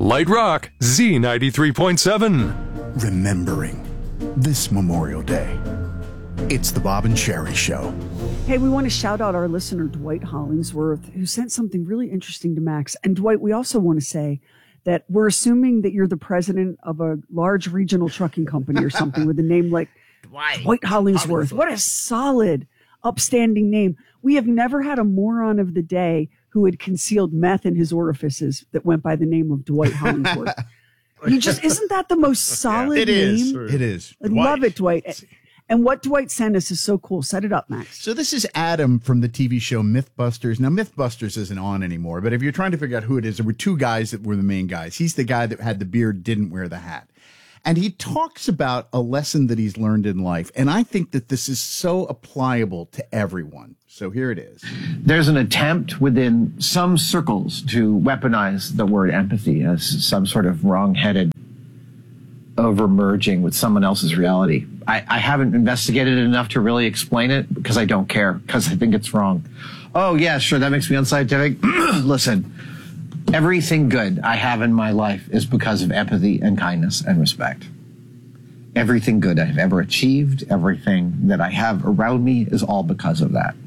Light Rock Z93.7. Remembering this Memorial Day. It's the Bob and Sherry Show. Hey, we want to shout out our listener, Dwight Hollingsworth, who sent something really interesting to Max. And Dwight, we also want to say that we're assuming that you're the president of a large regional trucking company or something with a name like Dwight Hollingsworth. What a solid, upstanding name. We have never had a moron of the day who had concealed meth in his orifices that went by the name of Dwight Hollingsworth. Isn't that the most solid name? It is. I love it, Dwight. And what Dwight sent us is so cool. Set it up, Max. So this is Adam from the TV show Mythbusters. Now, Mythbusters isn't on anymore, but if you're trying to figure out who it is, there were two guys that were the main guys. He's the guy that had the beard, didn't wear the hat. And he talks about a lesson that he's learned in life. And I think that this is so applicable to everyone. So here it is. There's an attempt within some circles to weaponize the word empathy as some sort of wrong-headed over-merging with someone else's reality. I haven't investigated it enough to really explain it because I don't care, because I think it's wrong. Oh, yeah, sure, that makes me unscientific. Listen, everything good I have in my life is because of empathy and kindness and respect. Everything good I've ever achieved, everything that I have around me is all because of that.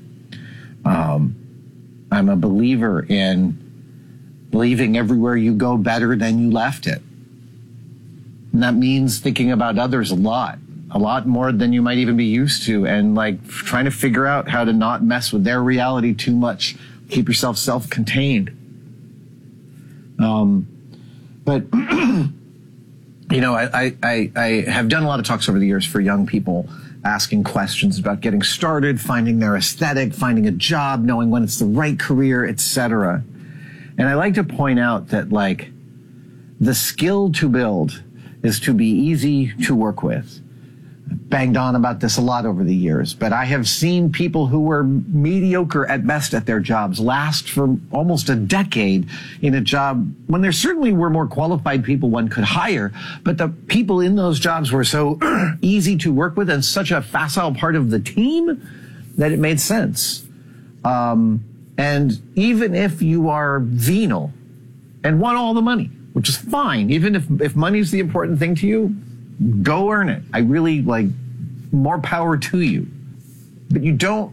I'm a believer in leaving everywhere you go better than you left it. And that means thinking about others a lot more than you might even be used to, and like trying to figure out how to not mess with their reality too much. Keep yourself self-contained. But you know, I have done a lot of talks over the years for young people, asking questions about getting started, finding their aesthetic, finding a job, knowing when it's the right career, etc. And I like to point out that like the skill to build is to be easy to work with. I've banged on about this a lot over the years, but I have seen people who were mediocre at best at their jobs last for almost a decade in a job when there certainly were more qualified people one could hire, but the people in those jobs were so easy to work with and such a facile part of the team that it made sense. And even if you are venal and want all the money, which is fine, even if money is the important thing to you, go earn it. I really like more power to you. But you don't,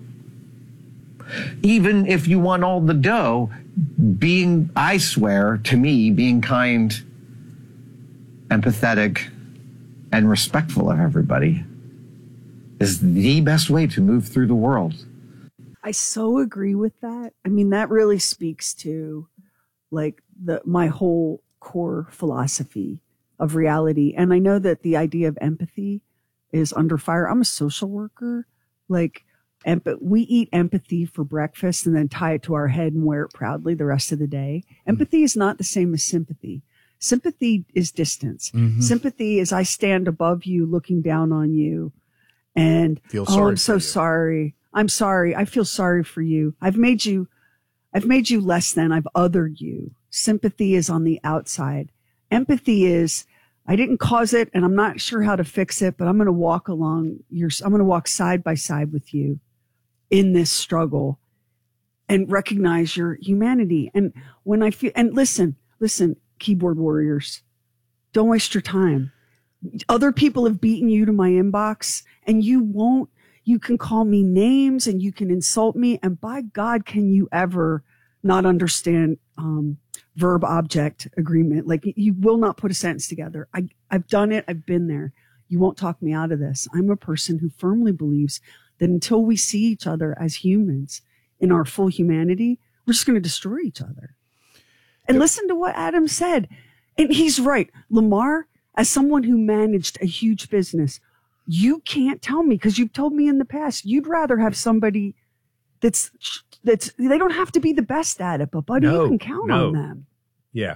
even if you want all the dough, I swear to me, being kind, empathetic, and respectful of everybody is the best way to move through the world. I so agree with that. I mean, that really speaks to like my whole core philosophy of reality. And I know that the idea of empathy is under fire. I'm a social worker. Like, we eat empathy for breakfast and then tie it to our head and wear it proudly the rest of the day. Empathy is not the same as sympathy. Sympathy is distance. Mm-hmm. Sympathy is I stand above you looking down on you and, I'm so sorry. I'm sorry. I feel sorry for you. I've made you less than. I've othered you. Sympathy is on the outside. Empathy is, I didn't cause it and I'm not sure how to fix it, but I'm going to walk I'm going to walk side by side with you in this struggle and recognize your humanity. And when I feel, and listen, keyboard warriors, don't waste your time. Other people have beaten you to my inbox and you can call me names and you can insult me. And by God, can you ever not understand, verb object agreement? Like you will not put a sentence together. I've done it. I've been there. You won't talk me out of this. I'm a person who firmly believes that until we see each other as humans in our full humanity, we're just going to destroy each other. And listen to what Adam said. And he's right. Lamar, as someone who managed a huge business, you can't tell me, because you've told me in the past, you'd rather have somebody that's they don't have to be the best at it, but buddy, you can count on them. Yeah.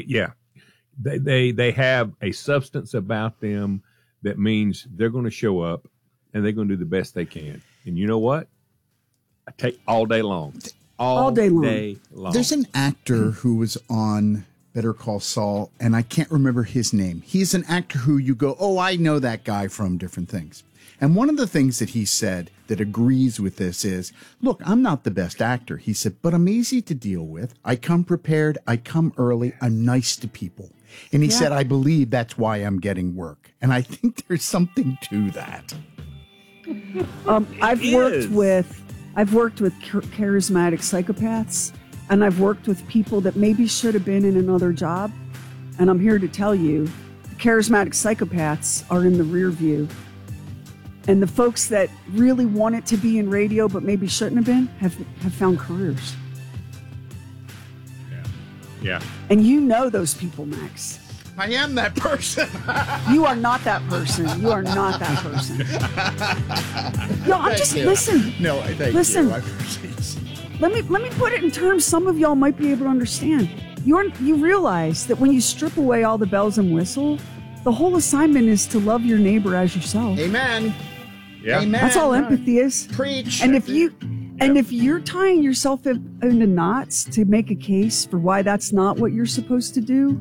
They have a substance about them that means they're going to show up and they're going to do the best they can. And you know what? I take all day long. All day long. There's an actor who was on Better Call Saul, and I can't remember his name. He's an actor who you go, oh, I know that guy from different things. And one of the things that he said that agrees with this is, look, I'm not the best actor. He said, but I'm easy to deal with. I come prepared. I come early. I'm nice to people. And he said, I believe that's why I'm getting work. And I think there's something to that. I've worked with charismatic psychopaths, and I've worked with people that maybe should have been in another job. And I'm here to tell you, the charismatic psychopaths are in the rear view. And the folks that really wanted to be in radio but maybe shouldn't have been have found careers. Yeah. And you know those people, Max. I am that person. You are not that person. You are not that person. No, I'm just listen. No, I thank listen. you. I appreciate Let me put it in terms some of y'all might be able to understand. You realize that when you strip away all the bells and whistles, the whole assignment is to love your neighbor as yourself. Amen. Yeah. Amen. That's all empathy is. Preach. And if you're tying yourself into knots to make a case for why that's not what you're supposed to do,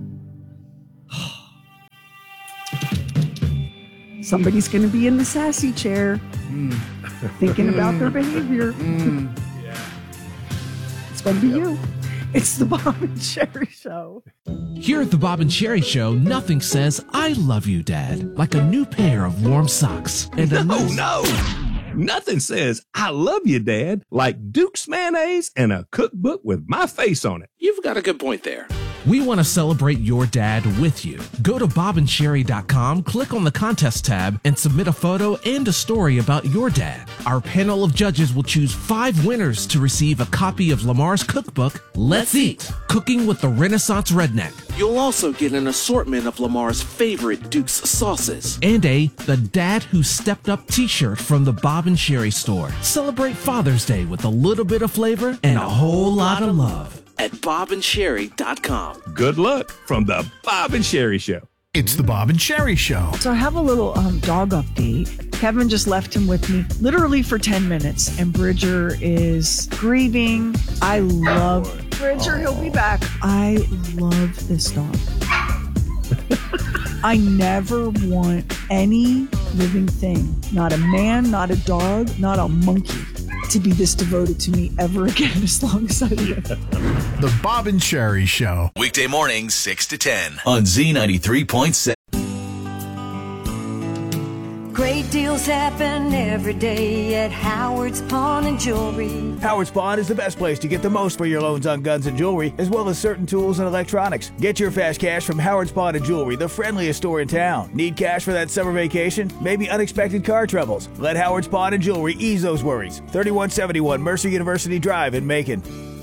somebody's going to be in the sassy chair thinking about their behavior. It's going to be you. It's the Bob and Sherry Show. Here at the Bob and Sherry Show, nothing says I love you, Dad, like a new pair of warm socks. And No. Nothing says I love you, Dad, like Duke's mayonnaise and a cookbook with my face on it. You've got a good point there. We want to celebrate your dad with you. Go to bobandsherry.com, click on the contest tab, and submit a photo and a story about your dad. Our panel of judges will choose 5 winners to receive a copy of Lamar's cookbook, Let's Eat, Cooking with the Renaissance Redneck. You'll also get an assortment of Lamar's favorite Duke's sauces. And The Dad Who Stepped Up t-shirt from the Bob and Sherry store. Celebrate Father's Day with a little bit of flavor and a whole lot of love. At bobandsherry.com. Good luck from the Bob and Sherry Show. It's the Bob and Sherry Show. So I have a little dog update. Kevin just left him with me literally for 10 minutes, and Bridger is grieving. I love Bridger. He'll be back. I love this dog. I never want any living thing, not a man, not a dog, not a monkey, to be this devoted to me ever again as long as I live. The Bob and Sherry Show. Weekday mornings, 6 to 10 on Z93.7. Great deals happen every day at Howard's Pawn and Jewelry. Howard's Pawn is the best place to get the most for your loans on guns and jewelry, as well as certain tools and electronics. Get your fast cash from Howard's Pawn and Jewelry, the friendliest store in town. Need cash for that summer vacation? Maybe unexpected car troubles? Let Howard's Pawn and Jewelry ease those worries. 3171 Mercer University Drive in Macon.